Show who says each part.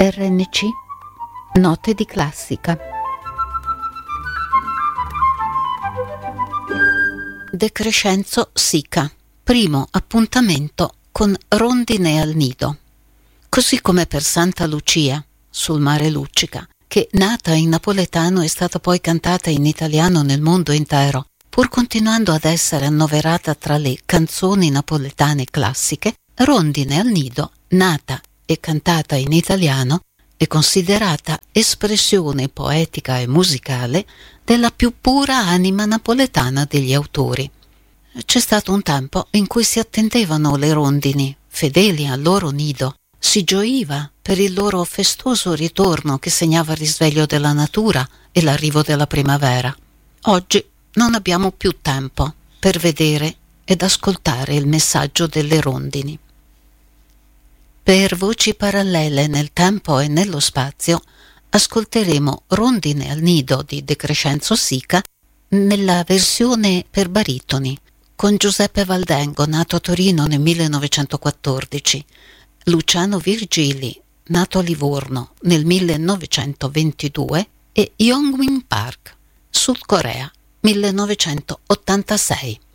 Speaker 1: RNC Note di classica. De Crescenzo Sica, primo appuntamento con Rondine al nido. Così come per Santa Lucia, sul mare Luccica, che nata in napoletano è stata poi cantata in italiano nel mondo intero, pur continuando ad essere annoverata tra le canzoni napoletane classiche, Rondine al nido, nata e cantata in italiano, è considerata espressione poetica e musicale della più pura anima napoletana degli autori. C'è stato un tempo in cui si attendevano le rondini, fedeli al loro nido, si gioiva per il loro festoso ritorno che segnava il risveglio della natura e l'arrivo della primavera. Oggi non abbiamo più tempo per vedere ed ascoltare il messaggio delle rondini. Per voci parallele nel tempo e nello spazio ascolteremo Rondine al nido di De Crescenzo Sica nella versione per baritoni con Giuseppe Valdengo, nato a Torino nel 1914, Luciano Virgili, nato a Livorno nel 1922 e Yeonmin Park, Sud Corea, 1986.